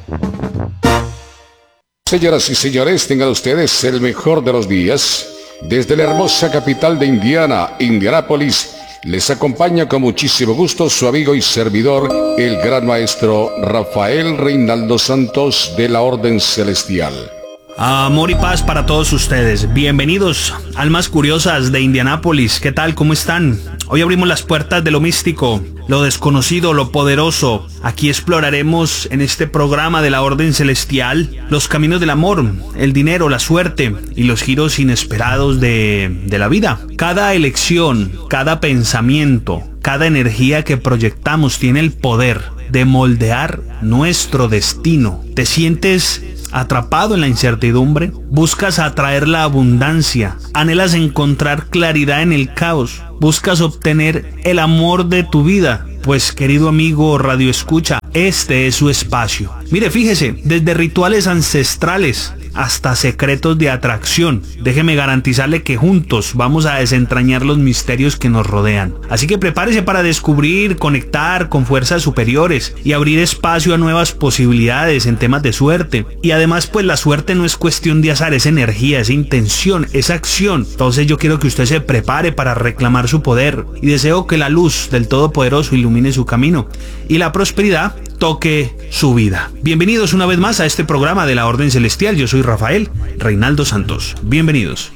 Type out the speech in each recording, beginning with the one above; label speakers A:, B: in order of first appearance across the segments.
A: Señoras y señores, tengan ustedes el mejor de los días. Desde la hermosa capital de Indiana, Indianápolis, les acompaña con muchísimo gusto su amigo y servidor, el gran maestro Rafael Reinaldo Santos de la Orden Celestial.
B: Amor y paz para todos ustedes. Bienvenidos, almas curiosas de Indianápolis. ¿Qué tal? ¿Cómo están? Hoy abrimos las puertas de lo místico, lo desconocido, lo poderoso. Aquí exploraremos en este programa de la Orden Celestial los caminos del amor, el dinero, la suerte y los giros inesperados de la vida. Cada elección, cada pensamiento, cada energía que proyectamos tiene el poder de moldear nuestro destino. ¿Te sientes atrapado en la incertidumbre? ¿Buscas atraer la abundancia? ¿Anhelas encontrar claridad en el caos? ¿Buscas obtener el amor de tu vida? Pues querido amigo Radio Escucha, este es su espacio. Mire, fíjese, desde rituales ancestrales hasta secretos de atracción, déjeme garantizarle que juntos vamos a desentrañar los misterios que nos rodean. Así que prepárese para descubrir, conectar con fuerzas superiores y abrir espacio a nuevas posibilidades en temas de suerte. Y además, pues la suerte no es cuestión de azar, es energía, es intención, es acción. Entonces yo quiero que usted se prepare para reclamar su poder y deseo que la luz del Todopoderoso ilumine su camino y la prosperidad toque su vida. Bienvenidos una vez más a este programa de la Orden Celestial. Yo soy Rafael Reinaldo Santos. Bienvenidos.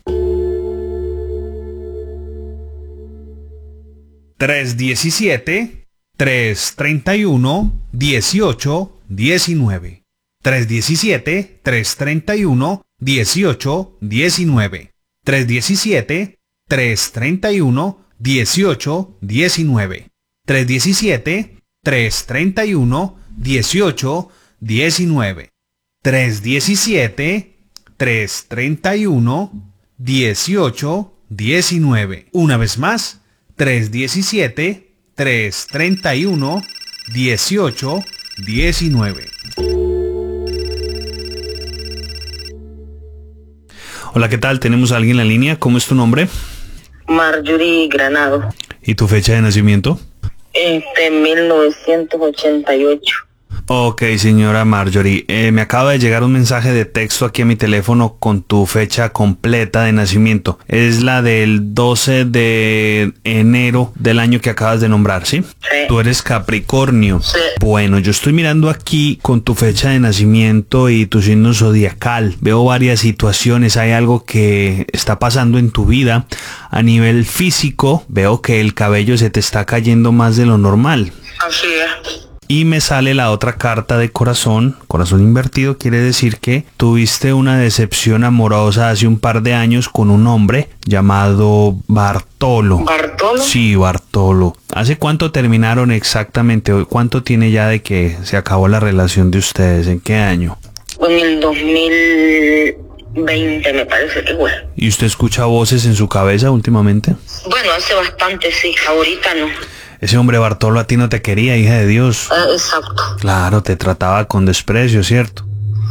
B: 317-331-1819. 317-331-1819. 317-331-1819. 317-331-1819. 317-331-1819. Una vez más, 317-331-1819. Hola, ¿qué tal? ¿Tenemos a alguien en la línea? ¿Cómo es tu nombre?
C: Marjorie Granado.
B: ¿Y tu fecha de nacimiento?
C: 1988.
B: Ok, señora Marjorie, me acaba de llegar un mensaje de texto aquí a mi teléfono con tu fecha completa de nacimiento. Es la del 12 de enero del año que acabas de nombrar, ¿sí?
C: Sí.
B: Tú eres Capricornio.
C: Sí.
B: Bueno, yo estoy mirando aquí con tu fecha de nacimiento y tu signo zodiacal. Veo varias situaciones, hay algo que está pasando en tu vida. A nivel físico, veo que el cabello se te está cayendo más de lo normal.
C: Así es.
B: Y me sale la otra carta de corazón invertido, quiere decir que tuviste una decepción amorosa hace un par de años con un hombre llamado Bartolo.
C: ¿Bartolo?
B: Sí, Bartolo. ¿Hace cuánto terminaron exactamente? ¿Cuánto tiene ya de que se acabó la relación de ustedes? ¿En qué año?
C: En el 2020 me parece que fue.
B: ¿Y usted escucha voces en su cabeza últimamente?
C: Bueno, hace bastante, sí. Ahorita no.
B: Ese hombre Bartolo a ti no te quería, hija de Dios.
C: Exacto.
B: Claro, te trataba con desprecio, ¿cierto?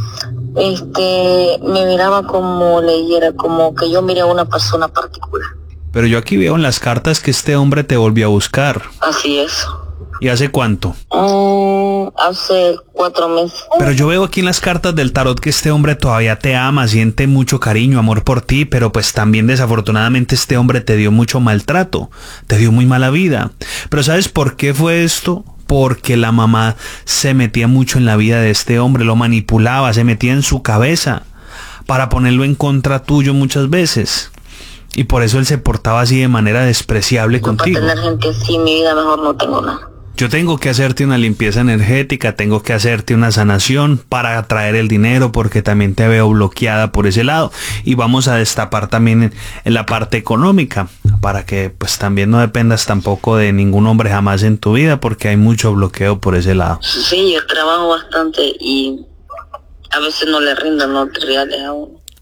C: Me miraba como leyera, como que yo miré a una persona particular.
B: Pero yo aquí veo en las cartas que este hombre te volvió a buscar.
C: Así es.
B: ¿Y hace cuánto?
C: Hace 4 meses.
B: Pero yo veo aquí en las cartas del tarot que este hombre todavía te ama, siente mucho cariño, amor por ti, pero pues también desafortunadamente este hombre te dio mucho maltrato, te dio muy mala vida. Pero ¿sabes por qué fue esto? Porque la mamá se metía mucho en la vida de este hombre, lo manipulaba, se metía en su cabeza para ponerlo en contra tuyo muchas veces. Y por eso él se portaba así de manera despreciable contigo.
C: Para tener gente así en mi vida mejor no tengo nada.
B: Yo tengo que hacerte una limpieza energética, tengo que hacerte una sanación para atraer el dinero porque también te veo bloqueada por ese lado. Y vamos a destapar también en la parte económica para que pues también no dependas tampoco de ningún hombre jamás en tu vida porque hay mucho bloqueo por ese lado.
C: Sí, yo trabajo bastante y a veces no le rindo los reales a uno.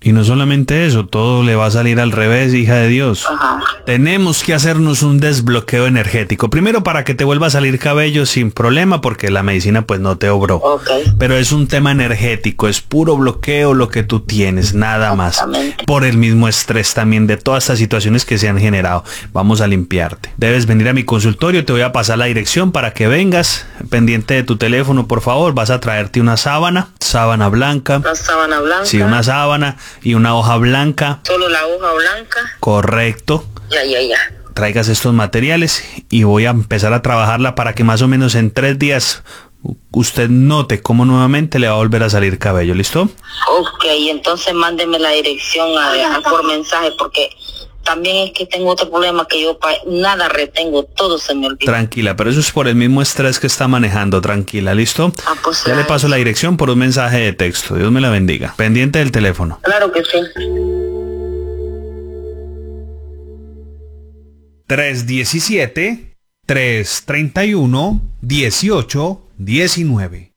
B: Y no solamente eso, todo le va a salir al revés, hija de Dios.
C: Ajá.
B: Tenemos que hacernos un desbloqueo energético. Primero para que te vuelva a salir cabello sin problema, porque la medicina pues no te obró.
C: Ok.
B: Pero es un tema energético, es puro bloqueo lo que tú tienes, nada más.
C: Exactamente.
B: Por el mismo estrés también de todas estas situaciones que se han generado. Vamos a limpiarte. Debes venir a mi consultorio, te voy a pasar la dirección para que vengas. Pendiente de tu teléfono, por favor, vas a traerte una sábana blanca.
C: La sábana blanca.
B: Sí, una sábana y una hoja blanca.
C: Solo la hoja blanca.
B: Correcto.
C: Ya.
B: Traigas estos materiales y voy a empezar a trabajarla para que más o menos en 3 días usted note cómo nuevamente le va a volver a salir cabello. ¿Listo?
C: Ok, entonces mándeme la dirección por mensaje, porque también es que tengo otro problema, que yo nada retengo, todo se me olvida.
B: Tranquila, pero eso es por el mismo estrés que está manejando. Tranquila, ¿listo?
C: Pues
B: ya le paso la dirección por un mensaje de texto. Dios me la bendiga. Pendiente del teléfono.
C: Claro que sí.
B: 317-331-1819.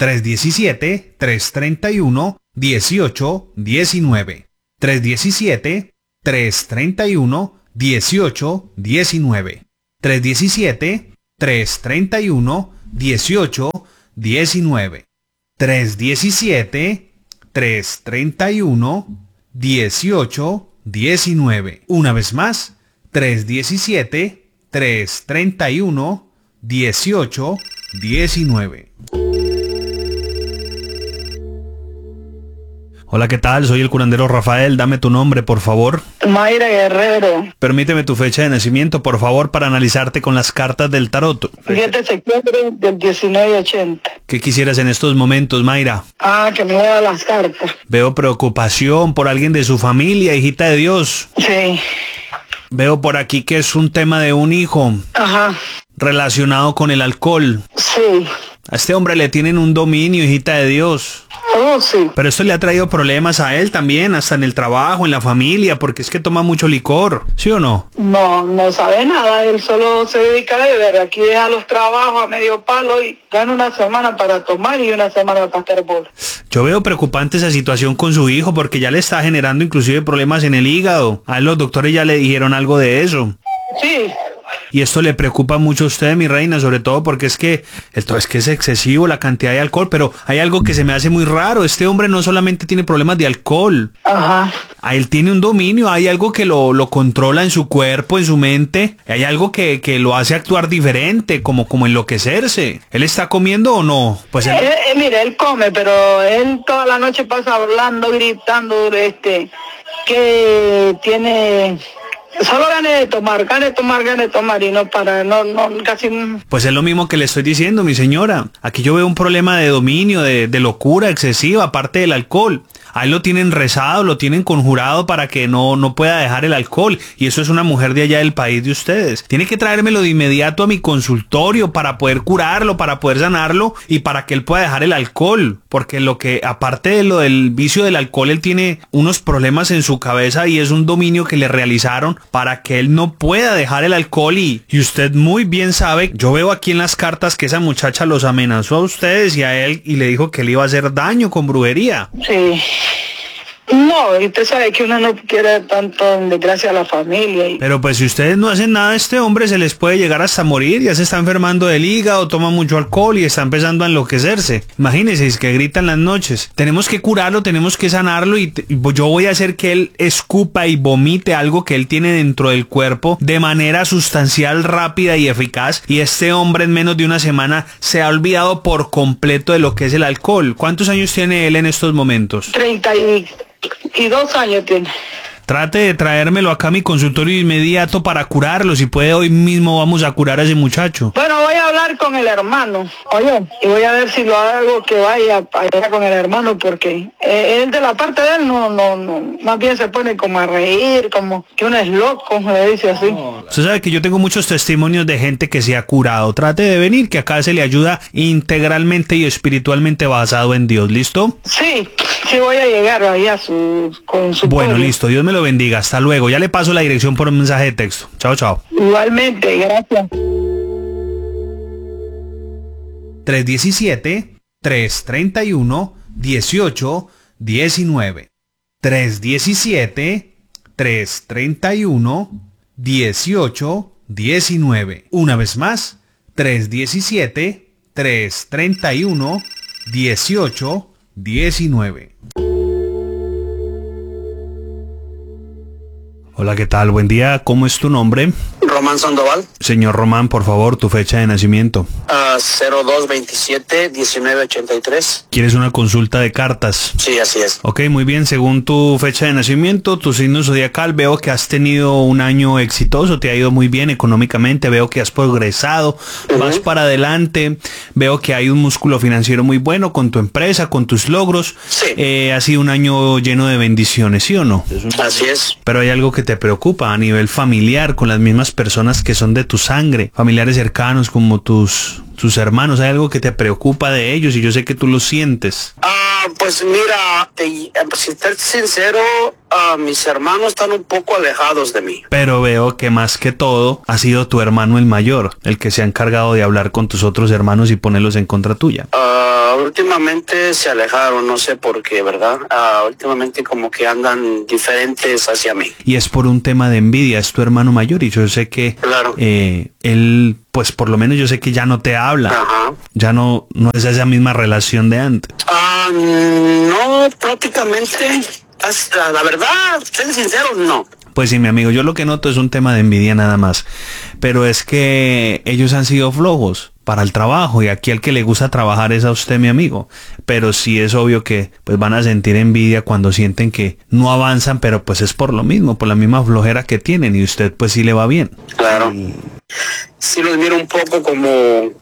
B: 317-331-1819. 317-331-1819. 317-331-1819. 317-331-1819. Una vez más, 317-331-1819. Hola, ¿qué tal? Soy el curandero Rafael. Dame tu nombre, por favor.
D: Mayra Guerrero.
B: Permíteme tu fecha de nacimiento, por favor, para analizarte con las cartas del tarot.
D: 7 de septiembre del 1980.
B: ¿Qué quisieras en estos momentos, Mayra?
D: Que me lea las cartas.
B: Veo preocupación por alguien de su familia, hijita de Dios.
D: Sí.
B: Veo por aquí que es un tema de un hijo.
D: Ajá.
B: Relacionado con el alcohol.
D: Sí.
B: A este hombre le tienen un dominio, hijita de Dios.
D: Oh, sí.
B: Pero esto le ha traído problemas a él también, hasta en el trabajo, en la familia, porque es que toma mucho licor, ¿sí o no?
D: No sabe nada, él solo se dedica a beber. Aquí deja los trabajos a medio palo y gana una semana para tomar y una semana para hacer bola.
B: Yo veo preocupante esa situación con su hijo, porque ya le está generando inclusive problemas en el hígado. A él los doctores ya le dijeron algo de eso.
D: Sí.
B: Y esto le preocupa mucho a usted, mi reina, sobre todo porque es que es excesivo la cantidad de alcohol, pero hay algo que se me hace muy raro. Este hombre no solamente tiene problemas de alcohol.
D: Ajá.
B: A él tiene un dominio, hay algo que lo controla en su cuerpo, en su mente. Hay algo que lo hace actuar diferente, como enloquecerse. ¿Él está comiendo o no? Pues
D: mire, él come, pero él toda la noche pasa hablando, gritando, que tiene... Solo gane de tomar y no para, no, casi...
B: Pues es lo mismo que le estoy diciendo, mi señora. Aquí yo veo un problema de dominio, de locura excesiva, aparte del alcohol. A él lo tienen rezado, lo tienen conjurado para que no pueda dejar el alcohol. Y eso es una mujer de allá del país de ustedes. Tiene que traérmelo de inmediato a mi consultorio para poder curarlo, para poder sanarlo y para que él pueda dejar el alcohol. Porque aparte de lo del vicio del alcohol, él tiene unos problemas en su cabeza y es un dominio que le realizaron para que él no pueda dejar el alcohol. Y usted muy bien sabe, yo veo aquí en las cartas que esa muchacha los amenazó a ustedes y a él y le dijo que le iba a hacer daño con brujería.
D: Sí. No, y usted sabe que uno no quiere tanto en desgracia a la familia.
B: Pero pues si ustedes no hacen nada, este hombre se les puede llegar hasta morir. Ya se está enfermando del hígado, toma mucho alcohol y está empezando a enloquecerse. Imagínense, es que grita en las noches. Tenemos que curarlo, tenemos que sanarlo y yo voy a hacer que él escupa y vomite algo que él tiene dentro del cuerpo de manera sustancial, rápida y eficaz. Y este hombre en menos de una semana se ha olvidado por completo de lo que es el alcohol. ¿Cuántos años tiene él en estos momentos?
D: 32 años tiene.
B: Trate de traérmelo acá a mi consultorio inmediato para curarlo. Si puede, hoy mismo vamos a curar a ese muchacho.
D: Bueno, voy a hablar con el hermano, oye, y voy a ver si lo hago que vaya allá con el hermano, porque él de la parte de él no, más bien se pone como a reír, como que uno es loco, le dice así.
B: Usted sabe que yo tengo muchos testimonios de gente que se ha curado. Trate de venir, que acá se le ayuda integralmente y espiritualmente basado en Dios. ¿Listo?
D: Sí voy a llegar allá con su
B: Bueno,
D: pueblo.
B: listo, Dios me lo bendiga. Hasta luego. Ya le paso la dirección por un mensaje de texto. Chao, chao.
D: Igualmente, gracias.
B: 317-331-1819. 317-331-1819. Una vez más, 317-331-1819. Hola, ¿qué tal? Buen día. ¿Cómo es tu nombre?
E: Román Sandoval.
B: Señor Román, por favor, tu fecha de nacimiento.
E: 0227-1983.
B: ¿Quieres una consulta de cartas?
E: Sí, así es.
B: Ok, muy bien. Según tu fecha de nacimiento, tu signo zodiacal, veo que has tenido un año exitoso, te ha ido muy bien económicamente, veo que has progresado, vas para adelante, veo que hay un músculo financiero muy bueno con tu empresa, con tus logros.
E: Sí.
B: Ha sido un año lleno de bendiciones, ¿sí o no?
E: Así es.
B: Pero hay algo que te preocupa a nivel familiar, con las mismas personas que son de tu sangre, familiares cercanos como tus hermanos. Hay algo que te preocupa de ellos y yo sé que tú lo sientes.
E: Pues mira, si ser sincero, mis hermanos están un poco alejados de mí.
B: Pero veo que más que todo ha sido tu hermano el mayor, el que se ha encargado de hablar con tus otros hermanos y ponerlos en contra tuya.
E: Últimamente se alejaron, no sé por qué, ¿verdad? Últimamente como que andan diferentes hacia mí.
B: Y es por un tema de envidia, es tu hermano mayor y yo sé que
E: Claro.
B: Él, pues por lo menos yo sé que ya no te habla.
E: Ajá.
B: Ya no es esa misma relación de antes.
E: No, prácticamente, la verdad, ser sincero, no.
B: Pues sí, mi amigo, yo lo que noto es un tema de envidia nada más. Pero es que ellos han sido flojos para el trabajo y aquí al que le gusta trabajar es a usted, mi amigo. Pero sí es obvio que pues van a sentir envidia cuando sienten que no avanzan, pero pues es por lo mismo, por la misma flojera que tienen y usted pues sí le va bien.
E: Claro. Sí los miro un poco como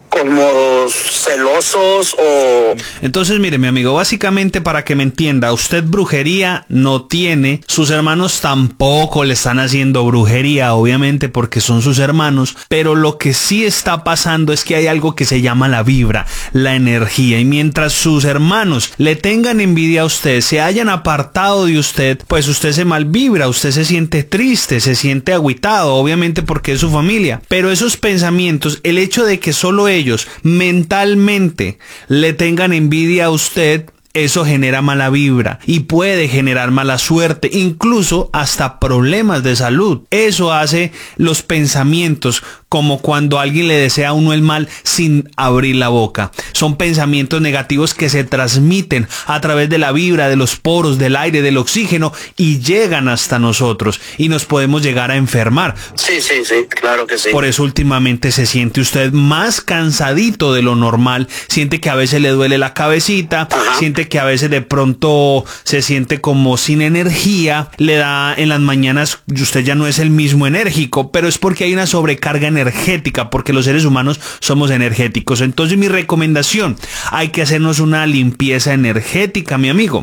E: celosos o...
B: Entonces, mire, mi amigo, básicamente para que me entienda, usted brujería no tiene, sus hermanos tampoco le están haciendo brujería, obviamente porque son sus hermanos, pero lo que sí está pasando es que hay algo que se llama la vibra, la energía, y mientras sus hermanos le tengan envidia a usted, se hayan apartado de usted, pues usted se malvibra, usted se siente triste, se siente agüitado, obviamente porque es su familia, pero esos pensamientos, el hecho de que solo ellos mentalmente le tengan envidia a usted, eso genera mala vibra y puede generar mala suerte, incluso hasta problemas de salud. Eso hace los pensamientos, como cuando alguien le desea a uno el mal sin abrir la boca. Son pensamientos negativos que se transmiten a través de la vibra, de los poros, del aire, del oxígeno y llegan hasta nosotros y nos podemos llegar a enfermar.
E: Sí, claro que sí.
B: Por eso últimamente se siente usted más cansadito de lo normal, siente que a veces le duele la cabecita, siente que a veces de pronto se siente como sin energía, le da en las mañanas, usted ya no es el mismo enérgico, pero es porque hay una sobrecarga energética, porque los seres humanos somos energéticos. Entonces mi recomendación, hay que hacernos una limpieza energética, mi amigo.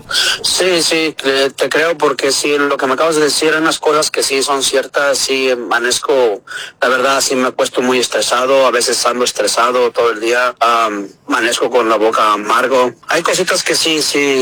E: Sí, te creo, porque sí, lo que me acabas de decir eran unas cosas que sí son ciertas. Sí, amanezco, la verdad, sí me acuesto muy estresado, a veces ando estresado todo el día, amanezco con la boca amargo. Hay cositas que sí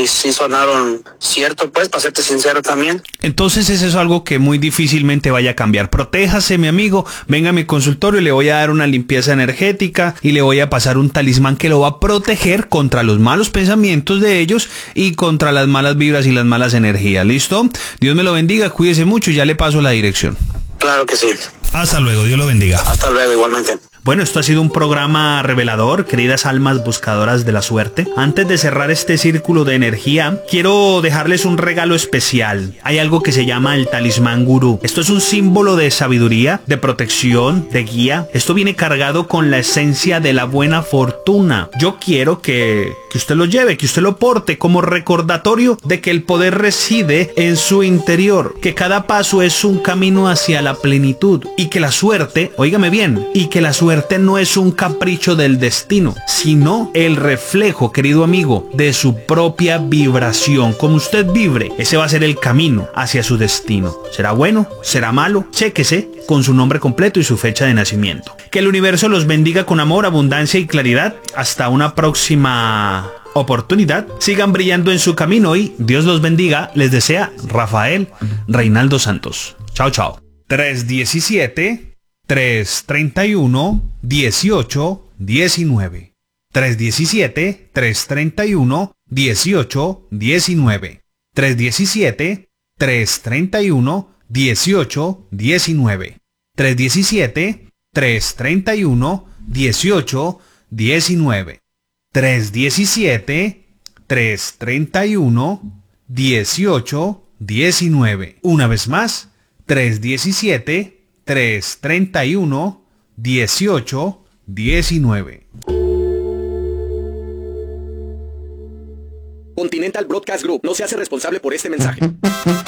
E: sonaron cierto, pues, para serte sincero también.
B: Entonces eso es algo que muy difícilmente vaya a cambiar. Protéjase, mi amigo, venga a mi consultorio y le voy a dar una limpieza energética y le voy a pasar un talismán que lo va a proteger contra los malos pensamientos de ellos y contra las malas vibras y las malas energías. ¿Listo? Dios me lo bendiga, cuídese mucho y ya le paso la dirección.
E: Claro que sí.
B: Hasta luego, Dios lo bendiga.
E: Hasta luego, igualmente.
B: Bueno, esto ha sido un programa revelador, queridas almas buscadoras de la suerte. Antes de cerrar este círculo de energía, quiero dejarles un regalo especial. Hay algo que se llama el talismán gurú. Esto es un símbolo de sabiduría, de protección, de guía. Esto viene cargado con la esencia de la buena fortuna. Yo quiero que usted lo lleve, que usted lo porte como recordatorio de que el poder reside en su interior, que cada paso es un camino hacia la plenitud y que la suerte, óigame bien, y que la suerte no es un capricho del destino, sino el reflejo, querido amigo, de su propia vibración. Como usted vibre, ese va a ser el camino hacia su destino. ¿Será bueno? ¿Será malo? Chéquese con su nombre completo y su fecha de nacimiento. Que el universo los bendiga con amor, abundancia y claridad. Hasta una próxima oportunidad. Sigan brillando en su camino y Dios los bendiga. Les desea Rafael Reinaldo Santos. Chao, chao. 317-331-1819. 317-331-1819. 317-331-1819. 317-331-1819. 317-331-1819. Una vez más, 317-331-1819.
F: Continental Broadcast Group no se hace responsable por este mensaje.